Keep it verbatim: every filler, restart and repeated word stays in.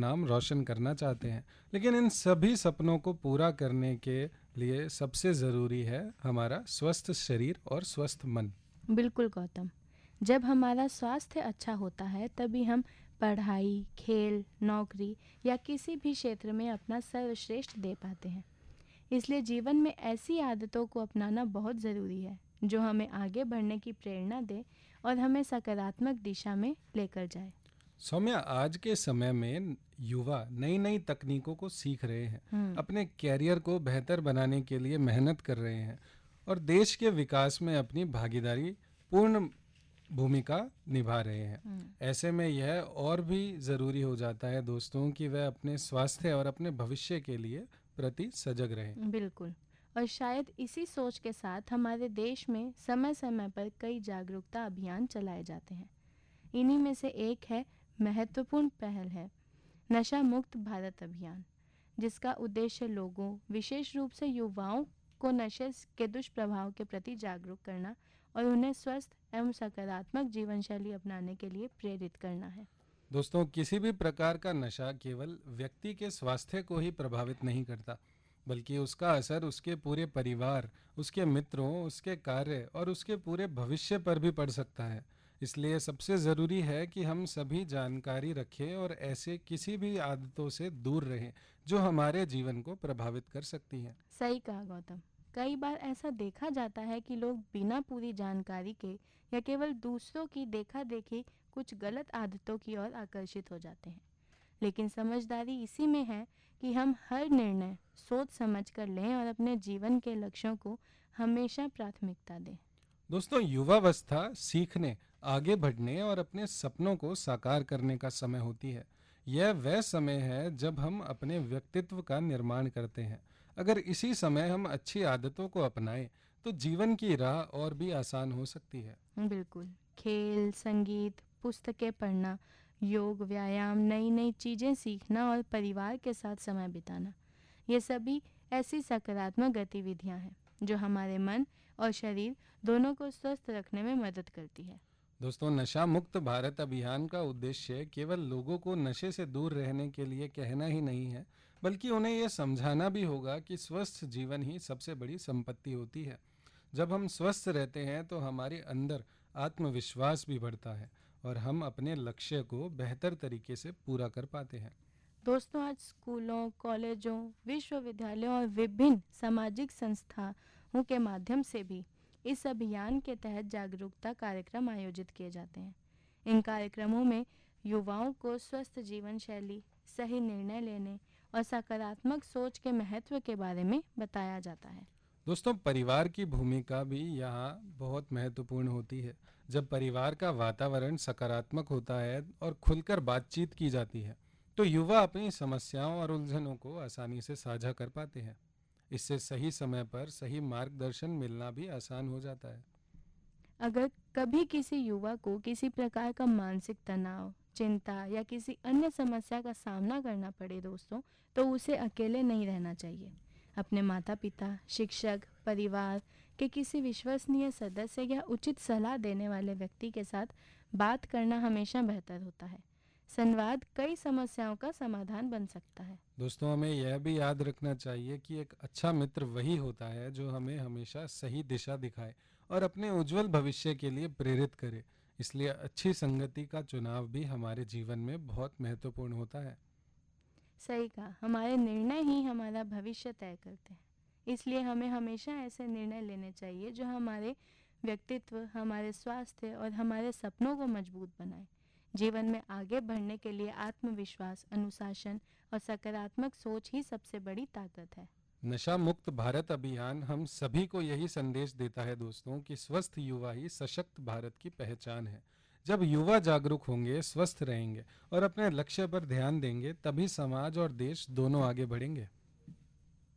नाम रोशन करना चाहते हैं। लेकिन इन सभी सपनों को पूरा करने के लिए सबसे ज़रूरी है हमारा स्वस्थ शरीर और स्वस्थ मन। बिल्कुल गौतम, जब हमारा स्वास्थ्य अच्छा होता है तभी हम पढ़ाई, खेल, नौकरी या किसी भी क्षेत्र में अपना सर्वश्रेष्ठ दे पाते हैं। इसलिए जीवन में ऐसी आदतों को अपनाना बहुत ज़रूरी है जो हमें आगे बढ़ने की प्रेरणा दे और हमें सकारात्मक दिशा में लेकर जाए। सौम्या, आज के समय में युवा नई नई तकनीकों को सीख रहे हैं, हम्म। अपने कैरियर को बेहतर बनाने के लिए मेहनत कर रहे हैं और देश के विकास में अपनी भागीदारी पूर्ण भूमिका निभा रहे हैं। हम्म। ऐसे में यह और भी ज़रूरी हो जाता है दोस्तों कि वह अपने स्वास्थ्य और अपने भविष्य के लिए प्रति सजग रहें। बिल्कुल, और शायद इसी सोच के साथ हमारे देश में समय समय पर कई जागरूकता अभियान चलाए जाते हैं। इन्हीं में से एक है महत्वपूर्ण पहल है नशा मुक्त भारत अभियान, जिसका उद्देश्य लोगों, विशेष रूप से युवाओं को नशे के दुष्प्रभाव के प्रति जागरूक करना और उन्हें स्वस्थ एवं सकारात्मक जीवन शैली अपनाने के लिए प्रेरित करना है। दोस्तों, किसी भी प्रकार का नशा केवल व्यक्ति के स्वास्थ्य को ही प्रभावित नहीं करता, बल्कि उसका असर उसके पूरे परिवार, उसके मित्रों, उसके कार्य और उसके पूरे भविष्य पर भी पड़ सकता है। इसलिए सबसे ज़रूरी है कि हम सभी जानकारी रखें और ऐसे किसी भी आदतों से दूर रहें जो हमारे जीवन को प्रभावित कर सकती हैं। सही कहा गौतम, कई बार ऐसा देखा जाता है कि लोग बिना पूरी जानकारी के या केवल दूसरों की देखा देखी कुछ गलत आदतों की ओर आकर्षित हो जाते हैं। लेकिन समझदारी इसी में है कि हम हर निर्णय सोच समझ कर लें और अपने जीवन के लक्ष्यों को हमेशा प्राथमिकता दें। दोस्तों, युवावस्था सीखने, आगे बढ़ने और अपने सपनों को साकार करने का समय होती है। यह वह समय है जब हम अपने व्यक्तित्व का निर्माण करते हैं। अगर इसी समय हम अच्छी आदतों को अपनाएं तो जीवन की राह और भी आसान हो सकती है। बिल्कुल, खेल, संगीत, पुस्तकें पढ़ना, योग, व्यायाम, नई नई चीज़ें सीखना और परिवार के साथ समय बिताना, ये सभी ऐसी सकारात्मक गतिविधियां हैं जो हमारे मन और शरीर दोनों को स्वस्थ रखने में मदद करती है। दोस्तों, नशा मुक्त भारत अभियान का उद्देश्य केवल लोगों को नशे से दूर रहने के लिए कहना ही नहीं है, बल्कि उन्हें यह समझाना भी होगा कि स्वस्थ जीवन ही सबसे बड़ी संपत्ति होती है। जब हम स्वस्थ रहते हैं तो हमारे अंदर आत्मविश्वास भी बढ़ता है और हम अपने लक्ष्य को बेहतर तरीके से पूरा कर पाते हैं। दोस्तों, आज स्कूलों, कॉलेजों, विश्वविद्यालयों और विभिन्न सामाजिक संस्थाओं के माध्यम से भी इस अभियान के तहत जागरूकता कार्यक्रम आयोजित किए जाते हैं। इन कार्यक्रमों में युवाओं को स्वस्थ जीवन शैली, सही निर्णय लेने और सकारात्मक सोच के महत्व के बारे में बताया जाता है। दोस्तों, परिवार की भूमिका भी यहाँ बहुत महत्वपूर्ण होती है। जब परिवार का वातावरण सकारात्मक होता है और खुलकर बातचीत की जाती है तो युवा अपनी समस्याओं और उलझनों को आसानी से साझा कर पाते हैं। इससे सही समय पर सही मार्गदर्शन मिलना भी आसान हो जाता है। अगर कभी किसी युवा को किसी प्रकार का मानसिक तनाव, चिंता या किसी अन्य समस्या का सामना करना पड़े दोस्तों, तो उसे अकेले नहीं रहना चाहिए। अपने माता पिता, शिक्षक, परिवार के किसी विश्वसनीय सदस्य या उचित सलाह देने वाले व्यक्ति के साथ बात करना हमेशा बेहतर होता है। संवाद कई समस्याओं का समाधान बन सकता है। दोस्तों, हमें यह भी याद रखना चाहिए कि एक अच्छा मित्र वही होता है जो हमें हमेशा सही दिशा दिखाए और अपने उज्जवल भविष्य के लिए प्रेरित करे। इसलिए अच्छी संगति का चुनाव भी हमारे जीवन में बहुत महत्वपूर्ण होता है। सही कहा, हमारे निर्णय ही हमारा भविष्य तय करते हैं। इसलिए हमें हमेशा ऐसे निर्णय लेने चाहिए जो हमारे व्यक्तित्व, हमारे स्वास्थ्य और हमारे सपनों को मजबूत बनाए। जीवन में आगे बढ़ने के लिए आत्मविश्वास, अनुशासन और सकारात्मक सोच ही सबसे बड़ी ताकत है। नशा मुक्त भारत अभियान हम सभी को यही संदेश देता है दोस्तों कि स्वस्थ युवा ही सशक्त भारत की पहचान है। जब युवा जागरूक होंगे, स्वस्थ रहेंगे और अपने लक्ष्य पर ध्यान देंगे, तभी समाज और देश दोनों आगे बढ़ेंगे।